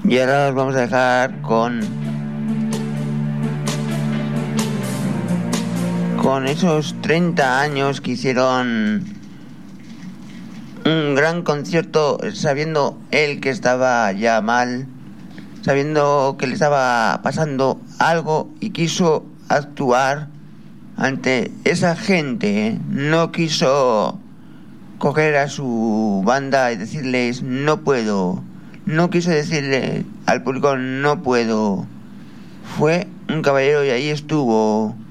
Y ahora os vamos a dejar con esos 30 años que hicieron un gran concierto, sabiendo él que estaba ya mal, sabiendo que le estaba pasando algo, y quiso actuar ante esa gente. No quiso coger a su banda y decirles no puedo. No quiso decirle al público no puedo. Fue un caballero y ahí estuvo